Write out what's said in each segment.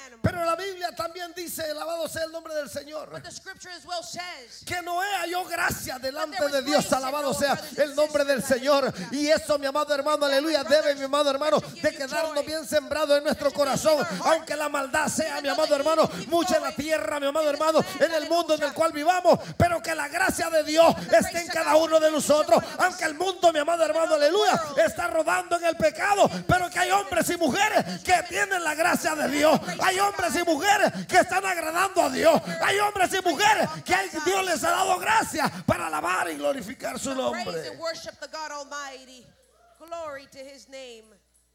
animals. Pero la Biblia también dice, alabado sea el nombre del Señor, But the scripture as well says que Noé halló gracia delante there was de Dios, grace in alabado Noah, sea brothers and el nombre del sisters, Señor. hallelujah. Y eso, mi amado hermano, aleluya, debe, mi amado hermano, de quedarnos bien sembrado en nuestro corazón. Aunque la maldad sea, mi amado hermano, mucha en la tierra, mi amado hermano, en el mundo en el cual vivamos, pero que la gracia de Dios esté en cada uno de nosotros. Aunque el mundo, mi amado hermano, aleluya, está rodando en el pecado, pero que hay hombres y mujeres que tienen la gracia de Dios. Hay hombres y mujeres que están agradando a Dios. Hay hombres y mujeres que Dios les ha dado gracia para alabar y glorificar su praise nombre. and worship the God Almighty. Glory to his name.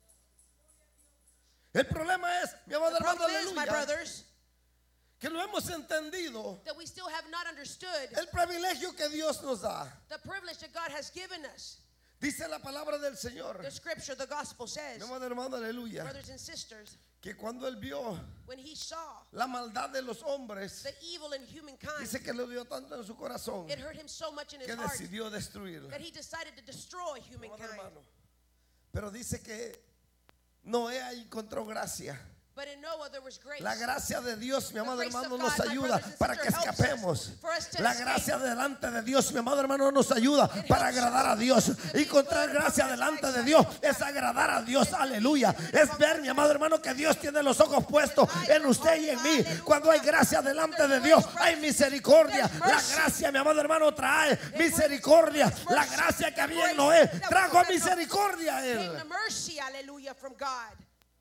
El problema es, mi amado The hermano, problem is, my aleluya, brothers, que no hemos entendido that we still have not understood el privilegio que Dios nos da. the privilege that God has given us. Dice la palabra del Señor, The scripture, the gospel mi says, amado hermano, aleluya, brothers and sisters, que cuando él vio when he saw la maldad de los hombres, the evil in humankind, dice que le dio tanto en su corazón it hurt him so much in his que heart decidió destruir. that he decided to destroy Mi amado humankind. hermano. Pero dice que Noé encontró gracia. But in Noah there was grace. La gracia de Dios, mi amado grace of hermano, God, nos my ayuda brothers and para que sisters, helps escapemos. us for us to La escape. gracia delante de Dios, mi amado hermano, nos ayuda para agradar a Dios. Encontrar gracia delante de Dios es agradar a Dios, aleluya. Es ver, mi amado hermano, que Dios tiene los ojos puestos en usted y en mí. Cuando hay gracia delante de Dios, hay misericordia. La gracia, mi amado hermano, trae misericordia. La gracia que había en Noé trajo misericordia a Came él. the mercy, hallelujah, from God.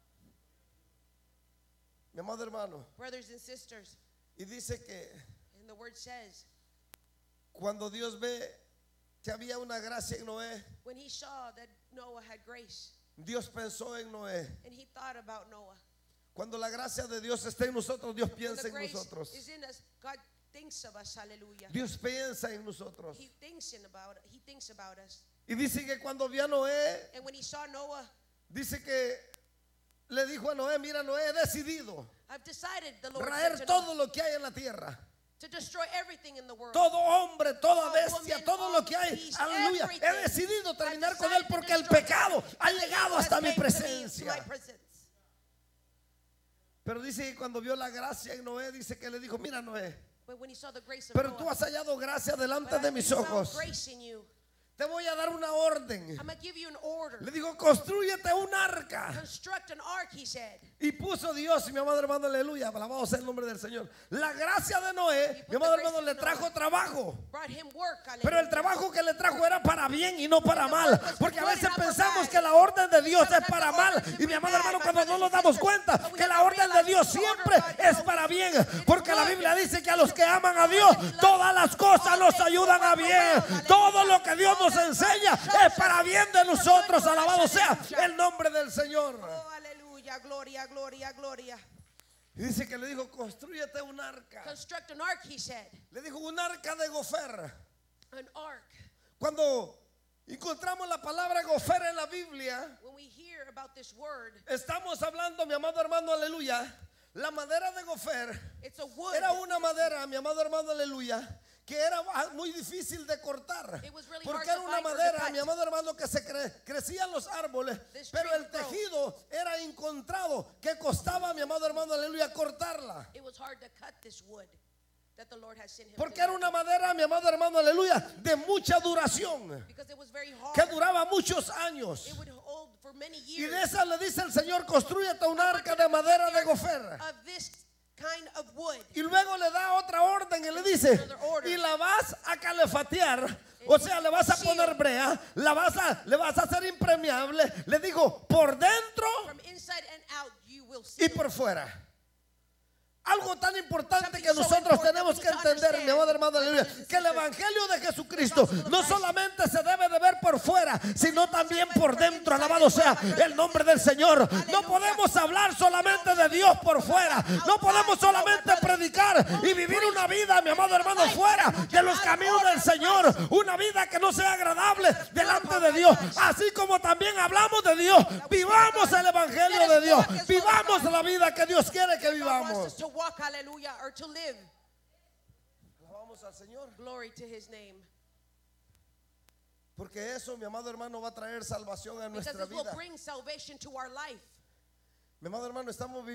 Mi amado hermano, Brothers and sisters, y dice que and the word says, cuando Dios ve que había una gracia en Noé, when he saw that Noah had grace, Dios pensó en Noé. and he thought about Noah. Cuando la gracia de Dios está en nosotros, Dios When piensa the en grace nosotros. is in us, God thinks of us, hallelujah. Dios piensa en nosotros. He thinks about us. Y dice que cuando vio a Noé, And when he saw Noah, dice que le dijo a Noé, mira, Noé, he decidido I've decided, the Lord traer said to todo Noah, lo que hay en la tierra. to destroy everything in the world. Todo hombre, toda All bestia, woman, todo all lo que hay. beast, Aleluya. everything. He decidido terminar I've con él decided porque to el destroy pecado ha llegado Has hasta mi came to me, to presencia. my presence. Pero dice que cuando vio la gracia en Noé, dice que le dijo, mira, Noé, But when he saw the grace of pero tú Noah, has hallado gracia but delante de I mis found ojos. grace in you. Te voy a dar una orden. I'm going to give you an order. Le digo, construyete un arca. Construct an ark, he said. Y puso Dios, mi amado hermano, aleluya, alabado sea el nombre del Señor. La gracia de Noé, mi amado hermano, le trajo trabajo. Brought him work, Pero el hallelujah. trabajo que le trajo era para bien y no para mal. Porque a veces pensamos que la orden de Dios es para mal. Y mi amado hermano, cuando no nos damos cuenta que la orden de Dios siempre es para bien. Porque la Biblia dice que a los que aman a Dios, todas las cosas nos ayudan a bien. Todo lo que Dios nos enseña es para bien de nosotros. Alabado sea el nombre del Señor. Oh, aleluya, gloria, gloria, gloria. Y dice que le dijo, construyete un arca. Construct an ark, he said. Le dijo, un arca de gofer. An ark. Cuando encontramos la palabra gofer en la Biblia, When we hear about this word, estamos hablando, mi amado hermano, aleluya. La madera de gofer it's a wood. era una madera, mi amado hermano, aleluya, que era muy difícil de cortar. It was really Porque hard era to una find or to madera, cut. mi amado hermano, que se crecían los árboles, This pero tree el would grow. tejido era encontrado, que costaba, mi amado hermano, aleluya, cortarla. It was hard to cut this wood that the Lord has sent him. Porque to era una madera, mi amado hermano, aleluya, de mucha duración, because it was very hard. que duraba muchos años. It would hold for many Y years. de esa le dice el Señor, construyete un arca de madera de gofer. Of this kind of wood. Y luego le da otra orden y le dice, y la vas a calefatear, o sea, le vas a poner brea, le vas a hacer impermeable, le digo, por dentro From inside and out, you will y see. por fuera. Algo tan importante que nosotros tenemos que entender, mi amado hermano, aleluya, que el evangelio de Jesucristo no solamente se debe de ver por fuera, sino también por dentro. Alabado sea el nombre del Señor. No podemos hablar solamente de Dios por fuera. No podemos solamente predicar y vivir una vida, mi amado hermano, fuera de los caminos del Señor. Una vida que no sea agradable delante de Dios. Así como también hablamos de Dios, vivamos el evangelio de Dios. Vivamos la vida que Dios quiere que God wants us vivamos. to walk, hallelujah, or to live. Alabamos al Señor. Glory to his name. Porque eso, mi amado hermano, va a traer salvación a Because nuestra it will vida. bring salvation to our life. Mi amado hermano, estamos